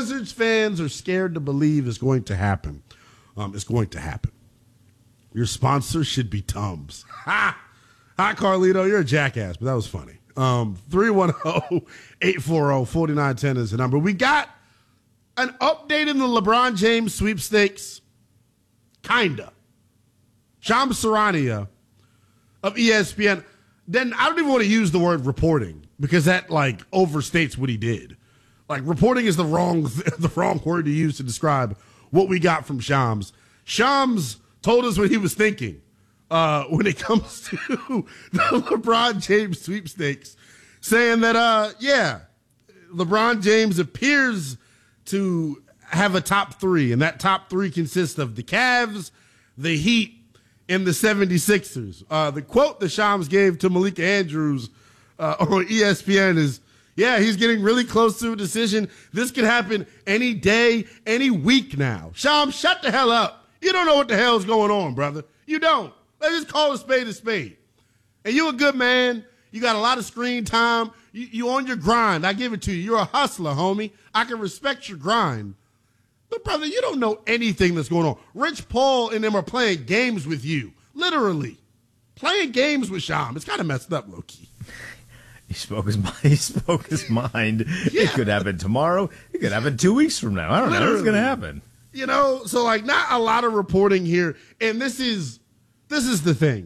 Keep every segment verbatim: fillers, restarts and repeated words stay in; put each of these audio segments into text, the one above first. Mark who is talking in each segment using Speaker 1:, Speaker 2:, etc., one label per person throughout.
Speaker 1: Wizards fans are scared to believe is going to happen, um, it's going to happen. Your sponsor should be Tums. Ha! Hi, Carlito. You're a jackass, but that was funny. Um, three one zero, eight four zero, four nine one zero is the number. We got an update in the LeBron James sweepstakes. Kinda. Shams Charania of E S P N. Then I don't even want to use the word reporting because that like overstates what he did. Like reporting is the wrong the wrong word to use to describe what we got from Shams. Shams told us what he was thinking uh, when it comes to the LeBron James sweepstakes, saying that uh, yeah, LeBron James appears to have a top three, and that top three consists of the Cavs, the Heat, and the seventy-sixers. Uh, the quote that Shams gave to Malika Andrews uh, on E S P N is, yeah, he's getting really close to a decision. This could happen any day, any week now. Shams, shut the hell up. You don't know what the hell's going on, brother. You don't. Let's just call a spade a spade. And you a good man. You got a lot of screen time. You, you on your grind. I give it to you. You're a hustler, homie. I can respect your grind. But, brother, you don't know anything that's going on. Rich Paul and them are playing games with you. Literally. Playing games with Shams. It's kind of messed up, low-key.
Speaker 2: He spoke his mind. He spoke his mind. Yeah. It could happen tomorrow. It could happen two weeks from now. I don't Literally. know what's going to happen.
Speaker 1: You know, so, like, not a lot of reporting here. And this is this is the thing.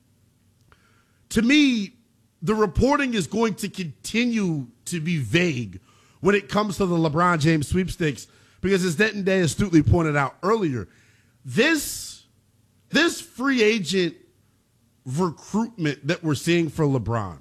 Speaker 1: To me, the reporting is going to continue to be vague when it comes to the LeBron James sweepstakes because, as Denton Day astutely pointed out earlier, this, this free agent recruitment that we're seeing for LeBron,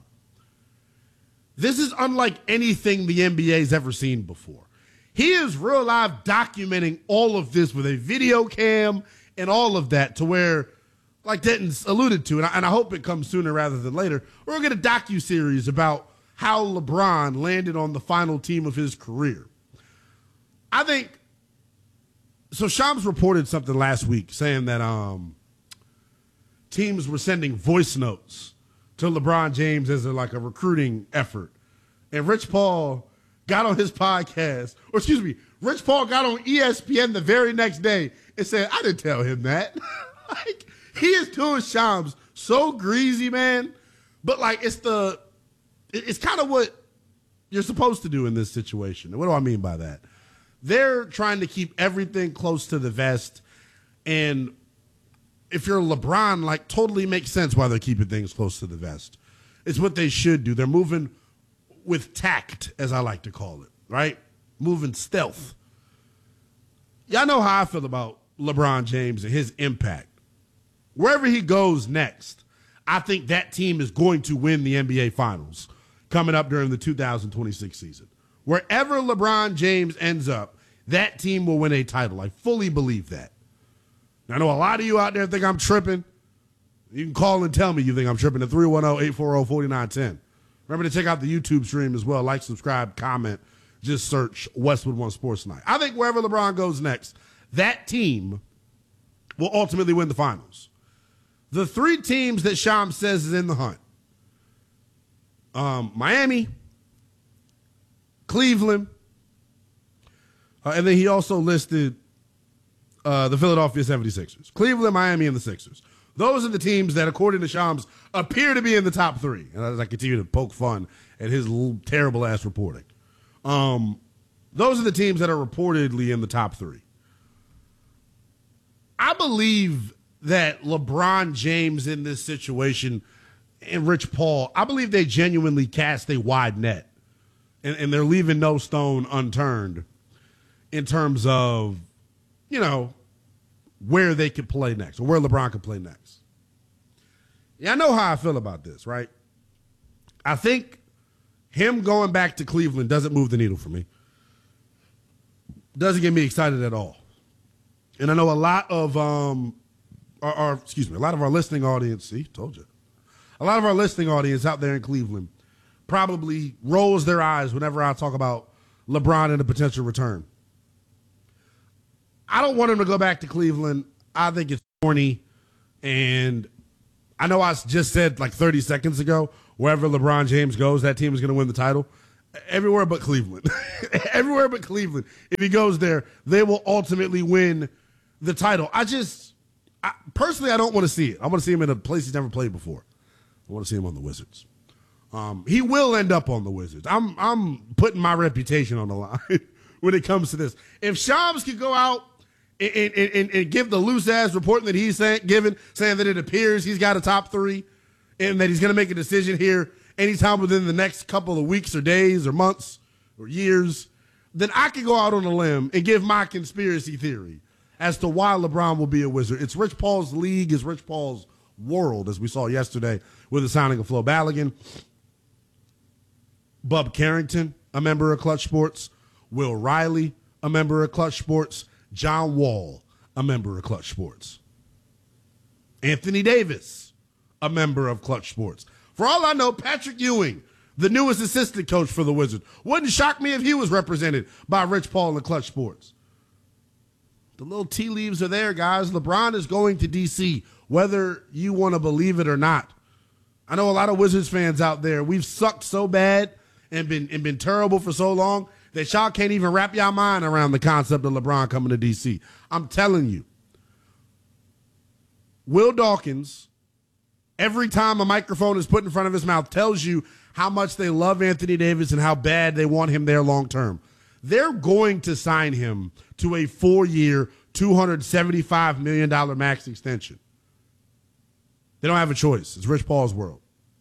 Speaker 1: this is unlike anything the N B A's ever seen before. He is real live documenting all of this with a video cam and all of that to where, like Denton's alluded to, and I, and I hope it comes sooner rather than later, we're going to get a docuseries about how LeBron landed on the final team of his career. I think, so Shams reported something last week saying that um, teams were sending voice notes to LeBron James as a, like a recruiting effort. And Rich Paul got on his podcast, or excuse me, Rich Paul got on E S P N the very next day and said, I didn't tell him that. Like, he is doing Shams so greasy, man. But, like, it's the, it's kind of what you're supposed to do in this situation. And what do I mean by that? They're trying to keep everything close to the vest. And if you're LeBron, like, totally makes sense why they're keeping things close to the vest. It's what they should do. They're moving with tact, as I like to call it, right? Moving stealth. Y'all know how I feel about LeBron James and his impact. Wherever he goes next, I think that team is going to win the N B A Finals coming up during the two thousand twenty-six season. Wherever LeBron James ends up, that team will win a title. I fully believe that. Now, I know a lot of you out there think I'm tripping. You can call and tell me you think I'm tripping at three one zero, eight four zero, four nine one zero. Remember to check out the YouTube stream as well. Like, subscribe, comment. Just search Westwood One Sports Night. I think wherever LeBron goes next, that team will ultimately win the finals. The three teams that Shams says is in the hunt. Um, Miami, Cleveland, uh, and then he also listed uh, the Philadelphia seventy-sixers. Cleveland, Miami, and the Sixers. Those are the teams that, according to Shams, appear to be in the top three. And as I continue to poke fun at his terrible-ass reporting. Um, those are the teams that are reportedly in the top three. I believe that LeBron James in this situation and Rich Paul, I believe they genuinely cast a wide net. And, and they're leaving no stone unturned in terms of, you know, where they could play next or where LeBron could play next. Yeah, I know how I feel about this, right? I think him going back to Cleveland doesn't move the needle for me. Doesn't get me excited at all. And I know a lot of, um, our, our, excuse me, a lot of our listening audience, see, told you. A lot of our listening audience out there in Cleveland probably rolls their eyes whenever I talk about LeBron and a potential return. I don't want him to go back to Cleveland. I think it's corny. And I know I just said like thirty seconds ago, wherever LeBron James goes, that team is going to win the title. Everywhere but Cleveland. Everywhere but Cleveland. If he goes there, they will ultimately win the title. I just, I, personally, I don't want to see it. I want to see him in a place he's never played before. I want to see him on the Wizards. Um, he will end up on the Wizards. I'm I'm putting my reputation on the line when it comes to this. If Shams could go out and, and, and, and give the loose-ass reporting that he's saying, given, saying that it appears he's got a top three and that he's going to make a decision here anytime within the next couple of weeks or days or months or years, then I could go out on a limb and give my conspiracy theory as to why LeBron will be a Wizard. It's Rich Paul's league, it's Rich Paul's world, as we saw yesterday with the signing of Flo Balogun. Bub Carrington, a member of Clutch Sports. Will Riley, a member of Clutch Sports. John Wall, a member of Clutch Sports. Anthony Davis, a member of Clutch Sports. For all I know, Patrick Ewing, the newest assistant coach for the Wizards. Wouldn't shock me if he was represented by Rich Paul and Clutch Sports. The little tea leaves are there, guys. LeBron is going to D C, whether you want to believe it or not. I know a lot of Wizards fans out there, we've sucked so bad and been and been terrible for so long that y'all can't even wrap y'all mind around the concept of LeBron coming to D C. I'm telling you, Will Dawkins, every time a microphone is put in front of his mouth, tells you how much they love Anthony Davis and how bad they want him there long term. They're going to sign him to a four-year, two hundred seventy-five million dollars max extension. They don't have a choice. It's Rich Paul's world.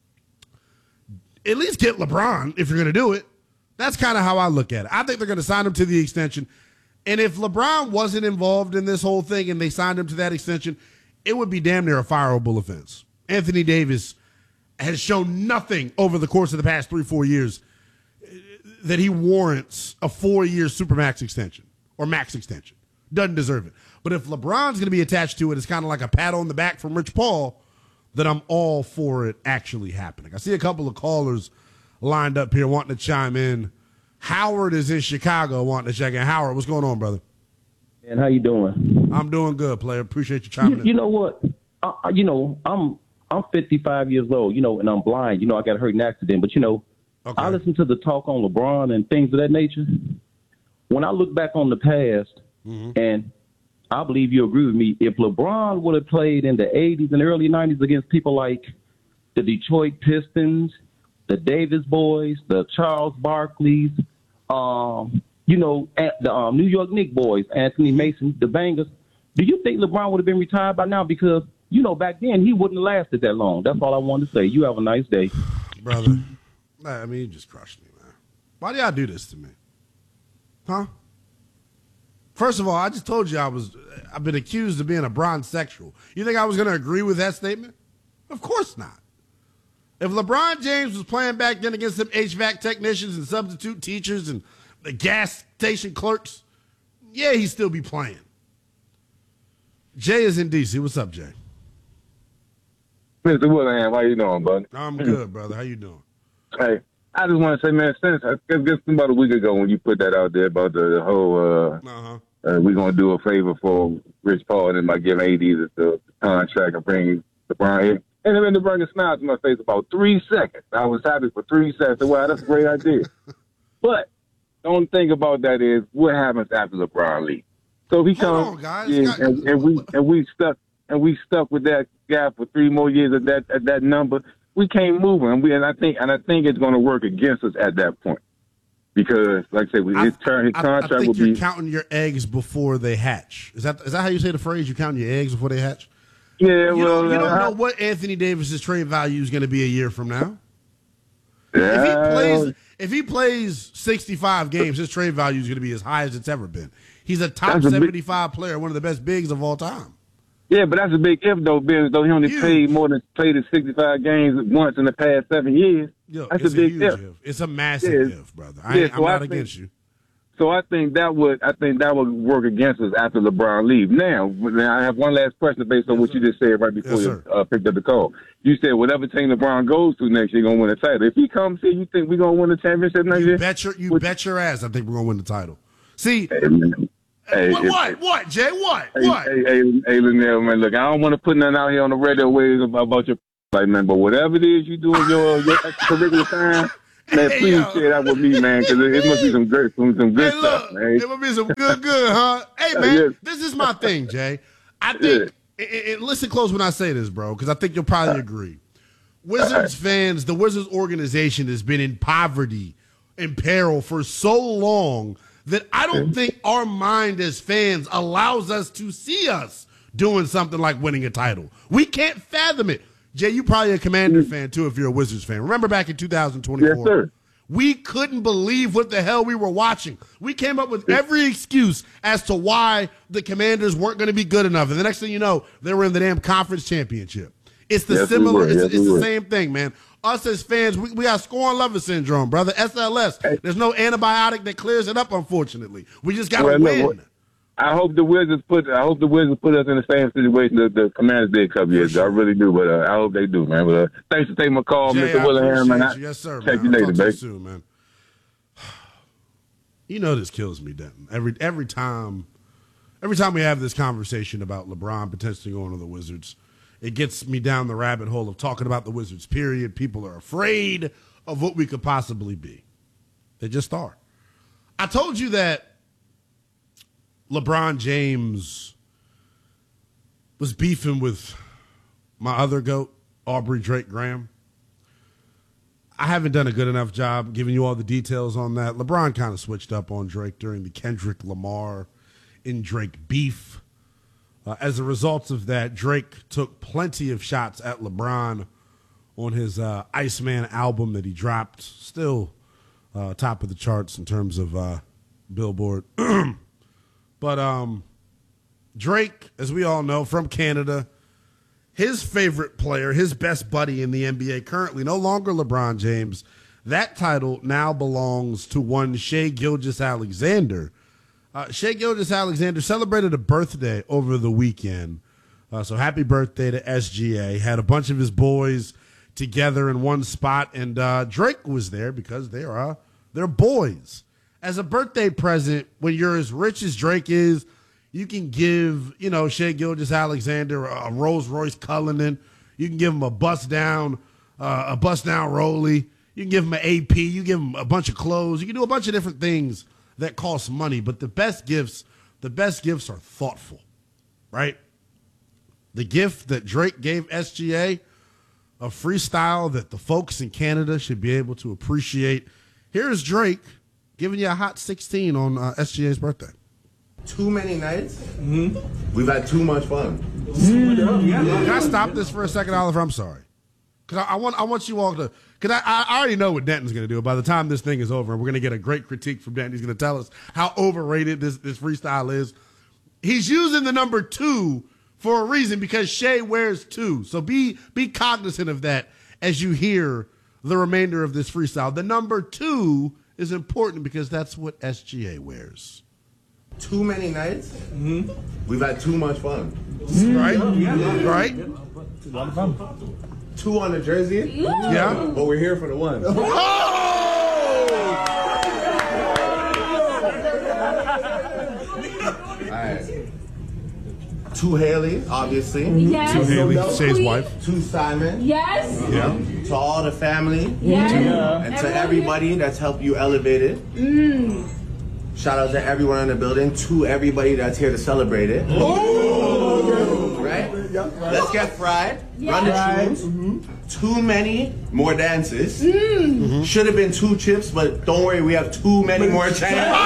Speaker 1: At least get LeBron if you're going to do it. That's kind of how I look at it. I think they're going to sign him to the extension. And if LeBron wasn't involved in this whole thing and they signed him to that extension, it would be damn near a fireable offense. Anthony Davis has shown nothing over the course of the past three, four years that he warrants a four-year supermax extension or max extension. Doesn't deserve it. But if LeBron's going to be attached to it, it's kind of like a pat on the back from Rich Paul, that I'm all for it actually happening. I see a couple of callers lined up here wanting to chime in. Howard is in Chicago wanting to check in. Howard, what's going on, brother?
Speaker 3: And how you doing?
Speaker 1: I'm doing good, player. Appreciate you chiming
Speaker 3: you,
Speaker 1: in.
Speaker 3: You know what? I, you know, I'm I'm fifty-five years old, you know, and I'm blind. You know, I got hurt in an accident. But, you know, okay. I listen to the talk on LeBron and things of that nature. When I look back on the past, mm-hmm. and I believe you agree with me, if LeBron would have played in the eighties and early nineties against people like the Detroit Pistons, the Davis boys, the Charles Barkleys, um, you know, the um, New York Knicks boys, Anthony Mason, the Bangers, do you think LeBron would have been retired by now? Because, you know, back then he wouldn't have lasted that long. That's all I wanted to say. You have a nice day.
Speaker 1: Brother, I mean, you just crushed me, man. Why do y'all do this to me? Huh? First of all, I just told you I was, I've been accused of being a bronze sexual. You think I was going to agree with that statement? Of course not. If LeBron James was playing back then against some H V A C technicians and substitute teachers and the gas station clerks, yeah, he'd still be playing. Jay is in D C. What's up, Jay?
Speaker 4: Mister Willingham, how you doing, bud?
Speaker 1: I'm good, brother. How you doing?
Speaker 4: Hey, I just want to say, man, since I guess about a week ago when you put that out there about the, the whole, uh, uh-huh. uh, we're going to do a favor for Rich Paul and then by giving A D the, the contract and bringing LeBron in. And then to bring a smile to my face about three seconds. I was happy for three seconds. Wow, that's a great idea. But the only thing about that is what happens after LeBron leaves. So if he comes,
Speaker 1: on, guys.
Speaker 4: Yeah,
Speaker 1: got,
Speaker 4: and, and we and we stuck and we stuck with that guy for three more years at that at that number. We can't move him. We and I think and I think it's going to work against us at that point because, like I said, his turn, his contract
Speaker 1: I, I think
Speaker 4: will
Speaker 1: you're
Speaker 4: be
Speaker 1: counting your eggs before they hatch. Is that is that how you say the phrase? You counting your eggs before they hatch?
Speaker 4: Yeah,
Speaker 1: you
Speaker 4: well,
Speaker 1: don't, you don't
Speaker 4: uh,
Speaker 1: know what Anthony Davis's trade value is going to be a year from now.
Speaker 4: Yeah.
Speaker 1: If he plays, if he plays sixty-five games, his trade value is going to be as high as it's ever been. He's a top a seventy-five big player, one of the best bigs of all time.
Speaker 4: Yeah, but that's a big if though, Ben. Though he only
Speaker 1: huge.
Speaker 4: played more than played in sixty-five games once in the past seven years.
Speaker 1: Yo,
Speaker 4: that's
Speaker 1: it's
Speaker 4: a big
Speaker 1: a huge if. if. It's a massive
Speaker 4: yeah.
Speaker 1: if, brother. I
Speaker 4: yeah,
Speaker 1: I'm
Speaker 4: so
Speaker 1: not
Speaker 4: I think,
Speaker 1: against you.
Speaker 4: So I think that would I think that would work against us after LeBron leaves. Now, now I have one last question based on yes, what sir. you just said right before
Speaker 1: yes,
Speaker 4: you uh, picked up the call. You said whatever team LeBron goes to next year, you're gonna win a title. If he comes here, you think we're gonna win the championship next
Speaker 1: you
Speaker 4: year?
Speaker 1: Bet your, you
Speaker 4: what,
Speaker 1: bet your ass I think we're gonna win the title. See,
Speaker 4: hey, man. Hey,
Speaker 1: what,
Speaker 4: if,
Speaker 1: what, what, Jay, what,
Speaker 4: hey,
Speaker 1: what?
Speaker 4: Hey, hey, hey, Linnell, man, look, I don't want to put nothing out here on the radio waves about, about your like, man, but whatever it is you do in your, your extracurricular time, Man,
Speaker 1: Hey,
Speaker 4: please
Speaker 1: yo.
Speaker 4: share that with me, man, because it, it must be some good, some, some good
Speaker 1: Hey, look,
Speaker 4: stuff, man.
Speaker 1: it would be some good, good, huh? Hey, man,
Speaker 4: Yes.
Speaker 1: this is my thing, Jay. I think, and, and listen close when I say this, bro, because I think you'll probably agree. Wizards fans, the Wizards organization has been in poverty, in peril for so long that I don't think our mind as fans allows us to see us doing something like winning a title. We can't fathom it. Jay, you probably a Commander fan, too, if you're a Wizards fan. Remember back in two thousand twenty-four?
Speaker 4: Yes, sir.
Speaker 1: We couldn't believe what the hell we were watching. We came up with every excuse as to why the Commanders weren't going to be good enough. And the next thing you know, they were in the damn conference championship. It's the
Speaker 4: Yes, we
Speaker 1: similar,
Speaker 4: were.
Speaker 1: it's,
Speaker 4: Yes,
Speaker 1: it's
Speaker 4: we
Speaker 1: the
Speaker 4: were.
Speaker 1: same thing, man. Us as fans, we, we got scorn lover syndrome, brother. S L S. There's no antibiotic that clears it up, unfortunately. We just got to
Speaker 4: Well, look,
Speaker 1: win.
Speaker 4: what- I hope the Wizards put. I hope the Wizards put us in the same situation that the Commanders did a couple years ago. I really do, but uh, I hope they do, man. But uh, thanks for taking my call,
Speaker 1: Jay,
Speaker 4: Mister
Speaker 1: I
Speaker 4: Willingham, man.
Speaker 1: appreciate you. Yes, sir,
Speaker 4: Check
Speaker 1: man.
Speaker 4: you
Speaker 1: I'll
Speaker 4: later,
Speaker 1: talk to you
Speaker 4: baby.
Speaker 1: soon, man. You know this kills me, Denton. Every every time, every time we have this conversation about LeBron potentially going to the Wizards, it gets me down the rabbit hole of talking about the Wizards. Period. People are afraid of what we could possibly be. They just are. I told you that LeBron James was beefing with my other GOAT, Aubrey Drake Graham. I haven't done a good enough job giving you all the details on that. LeBron kind of switched up on Drake during the Kendrick Lamar and Drake beef. Uh, as a result of that, Drake took plenty of shots at LeBron on his uh, Iceman album that he dropped. Still uh, top of the charts in terms of uh, Billboard. But um, Drake, as we all know, from Canada, his favorite player, his best buddy in the N B A currently, no longer LeBron James. That title now belongs to one Shai Gilgeous-Alexander. Uh, Shai Gilgeous-Alexander celebrated a birthday over the weekend. Uh, so happy birthday to S G A. Had a bunch of his boys together in one spot, and uh, Drake was there because they are they're boys. As a birthday present, when you're as rich as Drake is, you can give, you know, Shai Gilgeous-Alexander a Rolls Royce Cullinan. You can give him a bust down, uh, a bust down Rollie. You can give him an A P. You give him a bunch of clothes. You can do a bunch of different things that cost money. But the best gifts, the best gifts are thoughtful, right? The gift that Drake gave S G A, a freestyle that the folks in Canada should be able to appreciate. Here's Drake giving you a hot sixteen on uh, S G A's birthday.
Speaker 5: Too many nights. Mm-hmm. We've had too much fun.
Speaker 1: Mm-hmm. Can I stop this for a second, Oliver? I'm sorry. Because I, I, want, I want you all to, because I, I already know what Denton's going to do. By the time this thing is over, we're going to get a great critique from Denton. He's going to tell us how overrated this, this freestyle is. He's using the number two for a reason because Shai wears two. So be be cognizant of that as you hear the remainder of this freestyle. The number two is important because that's what S G A wears.
Speaker 5: Too many nights. Mm-hmm. We've had too much fun.
Speaker 1: Right? Right?
Speaker 5: Two on the jersey.
Speaker 1: Yeah.
Speaker 5: But we're here for the one. All right. To Haley, obviously.
Speaker 6: Yes.
Speaker 1: To Haley, Shay's wife.
Speaker 5: To Simon.
Speaker 6: Yes.
Speaker 1: Yeah.
Speaker 5: To all the family.
Speaker 6: Yes.
Speaker 5: And to everybody that's helped you elevate it.
Speaker 6: Mm.
Speaker 5: Shout out to everyone in the building. To everybody that's here to celebrate it. Ooh. Right? Let's get fried.
Speaker 6: Yes.
Speaker 5: Run the tunes. Mm-hmm. Too many more dances.
Speaker 6: Mm.
Speaker 5: Mm-hmm. Should have been two chips, but don't worry, we have too many more chances.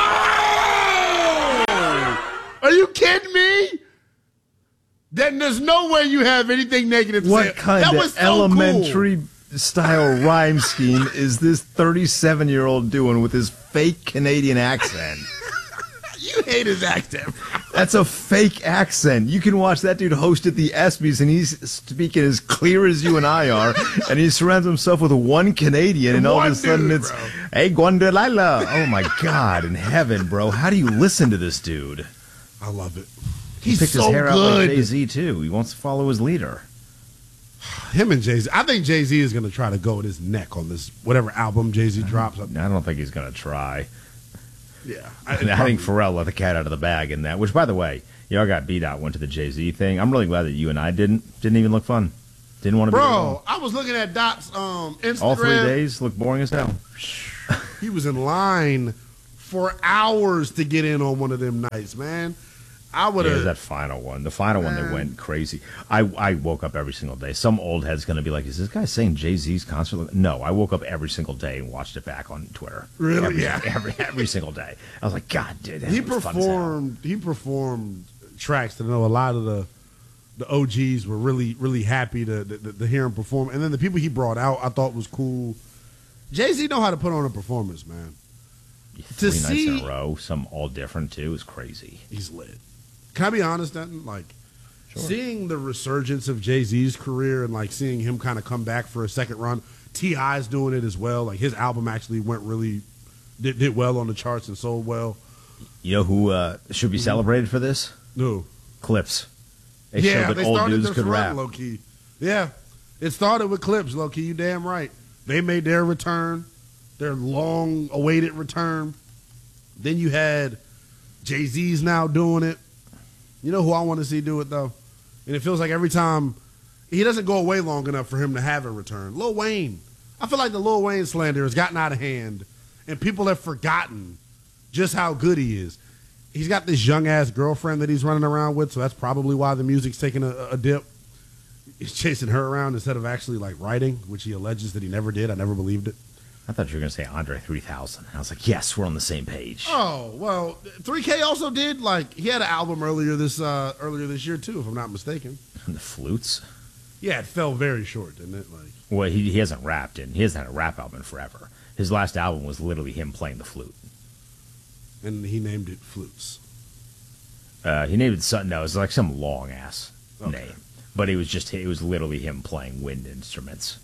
Speaker 1: Are you kidding me? Then there's no way you have anything negative to say.
Speaker 2: What kind
Speaker 1: that
Speaker 2: of
Speaker 1: was so
Speaker 2: elementary
Speaker 1: cool.
Speaker 2: style rhyme scheme is this thirty-seven-year-old doing with his fake Canadian accent?
Speaker 1: You hate his accent.
Speaker 2: That's a fake accent. You can watch that dude host at the ESPYs, and he's speaking as clear as you and I are, and he surrounds himself with one Canadian, and all
Speaker 1: One
Speaker 2: of a sudden
Speaker 1: dude,
Speaker 2: it's,
Speaker 1: bro.
Speaker 2: hey, Guandalala. Oh, my God in heaven, bro. How do you listen to this dude?
Speaker 1: I love it.
Speaker 2: He
Speaker 1: He's
Speaker 2: picked
Speaker 1: so
Speaker 2: his hair out like
Speaker 1: good.
Speaker 2: Jay-Z, too. He wants to follow his leader.
Speaker 1: Him and Jay-Z. I think Jay-Z is going to try to go with his neck on this, whatever album Jay-Z drops.
Speaker 2: I don't think he's going to try.
Speaker 1: Yeah.
Speaker 2: I, I think Pharrell let the cat out of the bag in that, which, by the way, y'all got beat out, went to the Jay-Z thing. I'm really glad that you and I didn't. Didn't even look fun. Didn't want to
Speaker 1: Bro,
Speaker 2: be Bro,
Speaker 1: I was looking at Doc's um, Instagram.
Speaker 2: All three days looked boring as hell.
Speaker 1: He was in line for hours to get in on one of them nights, man. I would have.
Speaker 2: Yeah, that final one. The final man. one, they went crazy. I, I woke up every single day. Some old head's going to be like, is this guy saying Jay-Z's concert? No, I woke up every single day and watched it back on Twitter.
Speaker 1: Really?
Speaker 2: Every,
Speaker 1: yeah.
Speaker 2: Every, every single day. I was like, God, dude, that
Speaker 1: he
Speaker 2: was
Speaker 1: performed. He performed tracks that I know a lot of the the O Gs were really, really happy to, to, to hear him perform. And then the people he brought out, I thought was cool. Jay-Z know how to put on a performance, man.
Speaker 2: Three
Speaker 1: to
Speaker 2: nights
Speaker 1: see,
Speaker 2: in a row, some all different too, is crazy.
Speaker 1: He's lit. Can I be honest, Denton? Like, sure. Seeing the resurgence of Jay-Z's career and, like, seeing him kind of come back for a second run. T I's doing it as well. Like, his album actually went really, did, did well on the charts and sold well.
Speaker 2: You know who uh, should be celebrated for this?
Speaker 1: Who?
Speaker 2: Clips. They
Speaker 1: yeah,
Speaker 2: showed that
Speaker 1: they
Speaker 2: old
Speaker 1: started
Speaker 2: dudes
Speaker 1: this
Speaker 2: could
Speaker 1: run,
Speaker 2: rap.
Speaker 1: low-key. Yeah, it started with Clips, low-key. You damn right. They made their return, their long-awaited return. Then you had Jay-Z's now doing it. You know who I want to see do it, though? And it feels like every time he doesn't go away long enough for him to have a return. Lil Wayne. I feel like the Lil Wayne slander has gotten out of hand, and people have forgotten just how good he is. He's got this young-ass girlfriend that he's running around with, so that's probably why the music's taking a, a dip. He's chasing her around instead of actually, like, writing, which he alleges that he never did. I never believed it.
Speaker 2: I thought you were going to say Andre three thousand. I was like, yes, we're on the same page.
Speaker 1: Oh, well, three K also did, like, he had an album earlier this uh, earlier this year, too, if I'm not mistaken.
Speaker 2: And the flutes?
Speaker 1: Yeah, it fell very short, didn't it? Like,
Speaker 2: well, he, he hasn't rapped in. He hasn't had a rap album in forever. His last album was literally him playing the flute.
Speaker 1: And he named it Flutes.
Speaker 2: Uh, he named it something. No, it was like some long ass
Speaker 1: okay.
Speaker 2: name, but it was just it was literally him playing wind instruments.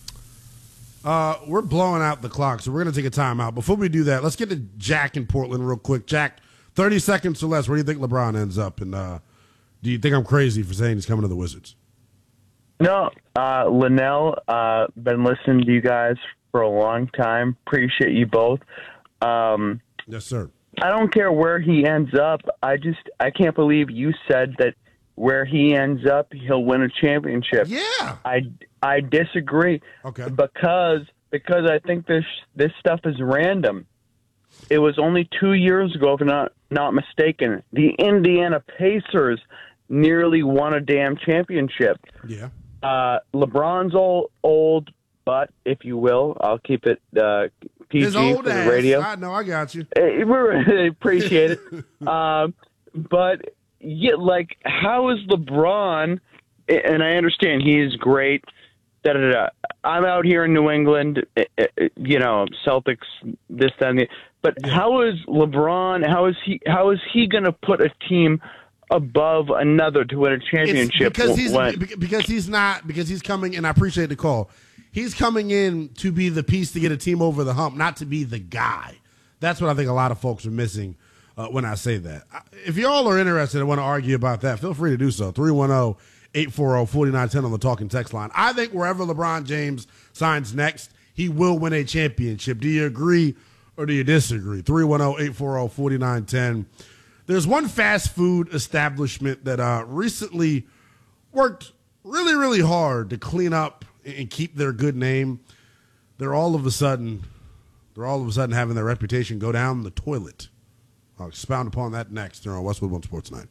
Speaker 1: Uh, we're blowing out the clock, so we're gonna take a timeout. Before we do that, let's get to Jack in Portland real quick. Jack, thirty seconds or less. Where do you think LeBron ends up? And uh, do you think I'm crazy for saying he's coming to the Wizards?
Speaker 6: No, uh, Linnell. Uh, been listening to you guys for a long time. Appreciate you both. Um,
Speaker 1: yes, sir.
Speaker 6: I don't care where he ends up. I just I can't believe you said that where he ends up, he'll win a championship.
Speaker 1: Yeah.
Speaker 6: I, I disagree.
Speaker 1: Okay.
Speaker 6: Because because I think this this stuff is random. It was only two years ago, if I'm not not mistaken, the Indiana Pacers nearly won a damn championship.
Speaker 1: Yeah.
Speaker 6: Uh, LeBron's old, old, but if you will, I'll keep it uh, P G
Speaker 1: His old
Speaker 6: for the
Speaker 1: ass.
Speaker 6: radio.
Speaker 1: I know, I got you.
Speaker 6: We really appreciate it. um, but yeah, like, how is LeBron? And I understand he is great. Da, da, da. I'm out here in New England. You know, Celtics. This, that, and the. But yeah. how is LeBron? How is he? How is he going to put a team above another to win a championship?
Speaker 1: It's because he's
Speaker 6: when,
Speaker 1: because he's not because he's coming. And I appreciate the call. He's coming in to be the piece to get a team over the hump, not to be the guy. That's what I think a lot of folks are missing uh, when I say that. If y'all are interested and want to argue about that, feel free to do so. three one zero, eight four zero, four nine one zero on the talking text line. I think wherever LeBron James signs next, he will win a championship. Do you agree or do you disagree? three one zero, eight four zero, four nine one zero. There's one fast food establishment that uh, recently worked really, really hard to clean up and keep their good name. They're all of a sudden, they're all of a sudden having their reputation go down the toilet. I'll expound upon that next here on Westwood One Sports Night.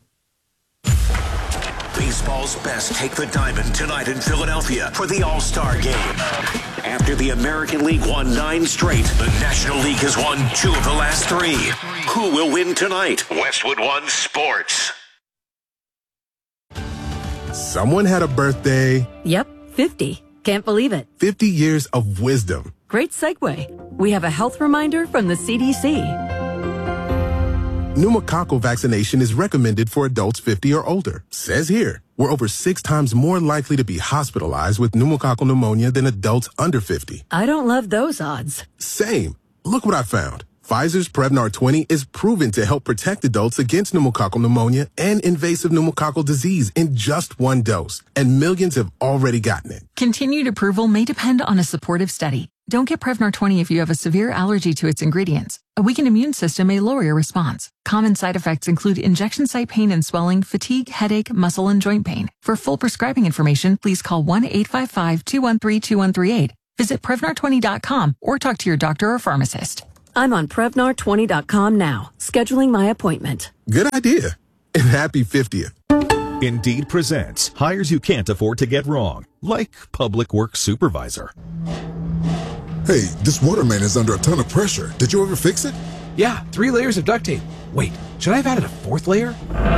Speaker 7: Baseball's best take the diamond tonight in Philadelphia for the All-Star Game. After the American League won nine straight, the National League has won two of the last three. Who will win tonight? Westwood One Sports.
Speaker 8: Someone had a birthday.
Speaker 9: Yep, fifty. Can't believe it.
Speaker 8: fifty years of wisdom.
Speaker 9: Great segue. We have a health reminder from the C D C.
Speaker 8: Pneumococcal vaccination is recommended for adults fifty or older. Says here, we're over six times more likely to be hospitalized with pneumococcal pneumonia than adults under fifty.
Speaker 9: I don't love those odds.
Speaker 8: Same. Look what I found. Pfizer's Prevnar twenty is proven to help protect adults against pneumococcal pneumonia and invasive pneumococcal disease in just one dose. And millions have already gotten it.
Speaker 10: Continued approval may depend on a supportive study. Don't get Prevnar twenty if you have a severe allergy to its ingredients. A weakened immune system may lower your response. Common side effects include injection site pain and swelling, fatigue, headache, muscle, and joint pain. For full prescribing information, please call one eight five five, two one three, two one three eight. Visit Prevnar twenty dot com or talk to your doctor or pharmacist.
Speaker 9: I'm on Prevnar twenty dot com now, scheduling my appointment.
Speaker 8: Good idea. And happy fiftieth.
Speaker 11: Indeed presents hires you can't afford to get wrong, like public works supervisor.
Speaker 12: Hey, this water main is under a ton of pressure. Did you ever fix it?
Speaker 13: Yeah, three layers of duct tape. Wait, should I have added a fourth layer?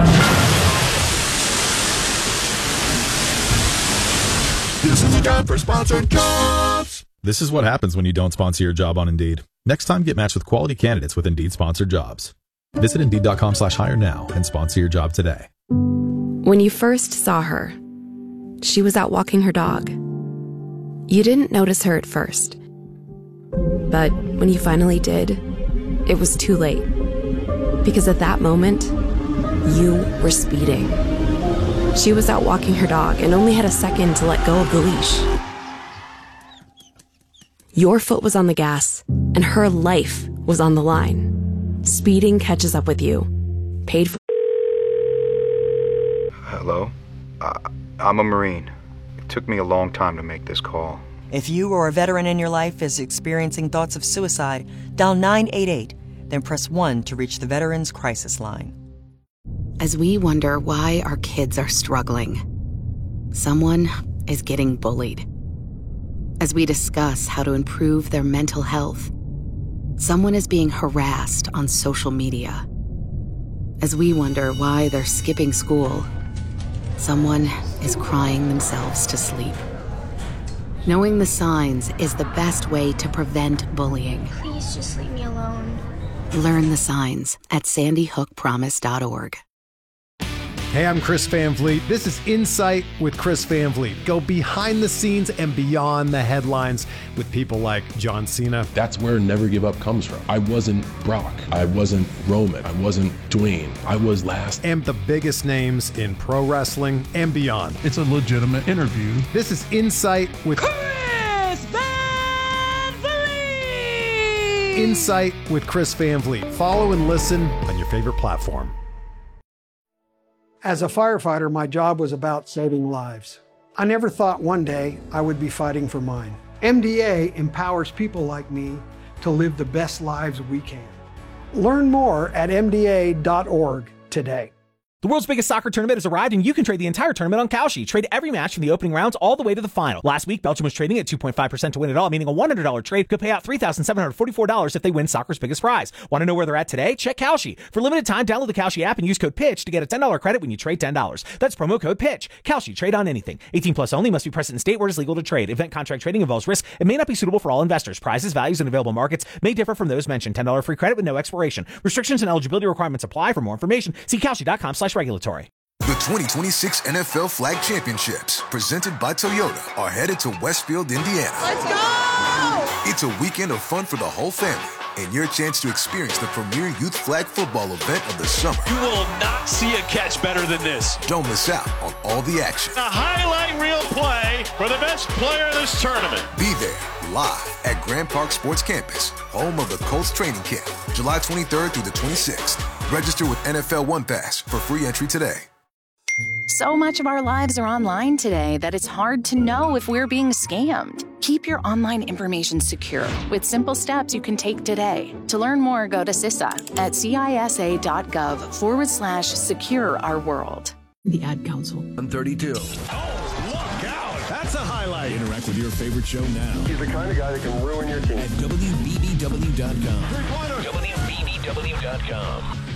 Speaker 12: This is a job for sponsored jobs.
Speaker 14: This is what happens when you don't sponsor your job on Indeed. Next time, get matched with quality candidates with Indeed sponsored jobs. Visit Indeed.com slash hire now and sponsor your job today.
Speaker 15: When you first saw her, she was out walking her dog. You didn't notice her at first. But when you finally did, it was too late. Because at that moment, you were speeding. She was out walking her dog and only had a second to let go of the leash. Your foot was on the gas, and her life was on the line. Speeding catches up with you. Paid for.
Speaker 16: Hello? Uh, I'm a Marine. It took me a long time to make this call.
Speaker 17: If you or a veteran in your life is experiencing thoughts of suicide, dial nine eight eight, then press one to reach the Veterans Crisis Line.
Speaker 18: As we wonder why our kids are struggling, someone is getting bullied. As we discuss how to improve their mental health, someone is being harassed on social media. As we wonder why they're skipping school, someone is crying themselves to sleep. Knowing the signs is the best way to prevent bullying.
Speaker 19: Please just leave me alone.
Speaker 18: Learn the signs at sandy hook promise dot org.
Speaker 20: Hey, I'm Chris Van Vliet. This is Insight with Chris Van Vliet. Go behind the scenes and beyond the headlines with people like John Cena.
Speaker 21: That's where Never Give Up comes from. I wasn't Brock. I wasn't Roman. I wasn't Dwayne. I was last.
Speaker 20: And the biggest names in pro wrestling and beyond.
Speaker 22: It's a legitimate interview.
Speaker 20: This is Insight with
Speaker 23: Chris Van Vliet.
Speaker 20: Insight with Chris Van Vliet. Follow and listen on your favorite platform.
Speaker 24: As a firefighter, my job was about saving lives. I never thought one day I would be fighting for mine. M D A empowers people like me to live the best lives we can. Learn more at M D A dot org today.
Speaker 25: The world's biggest soccer tournament has arrived, and you can trade the entire tournament on Kalshi. Trade every match from the opening rounds all the way to the final. Last week, Belgium was trading at two point five percent to win it all, meaning a one hundred dollars trade could pay out three thousand seven hundred forty-four dollars if they win soccer's biggest prize. Want to know where they're at today? Check Kalshi. For limited time, download the Kalshi app and use code PITCH to get a ten dollars credit when you trade ten dollars. That's promo code PITCH. Kalshi. Trade on anything. eighteen plus only. Must be present in state where it is legal to trade. Event contract trading involves risk and may not be suitable for all investors. Prizes, values, and available markets may differ from those mentioned. ten dollars free credit with no expiration. Restrictions and eligibility requirements apply. For more information, see Kalshi dot com slash regulatory.
Speaker 26: The twenty twenty-six N F L Flag Championships, presented by Toyota, are headed to Westfield, Indiana.
Speaker 23: Let's go!
Speaker 26: It's a weekend of fun for the whole family, and your chance to experience the premier youth flag football event of the summer.
Speaker 27: You will not see a catch better than this.
Speaker 26: Don't miss out on all the action.
Speaker 27: A highlight reel play for the best player of this tournament.
Speaker 26: Be there, live at Grand Park Sports Campus, home of the Colts training camp, July twenty-third through the twenty-sixth. Register with N F L One Pass for free entry today.
Speaker 28: So much of our lives are online today that it's hard to know if we're being scammed. Keep your online information secure with simple steps you can take today. To learn more, go to C I S A at cisa.gov forward slash secure our world.
Speaker 29: The Ad Council.
Speaker 30: one thirty-two.
Speaker 23: Oh, look out. That's a highlight.
Speaker 30: Interact with your favorite show now.
Speaker 31: He's the kind of guy that can ruin your team.
Speaker 30: At W B B W dot com.
Speaker 23: Three-pointer.
Speaker 30: W B B W dot com.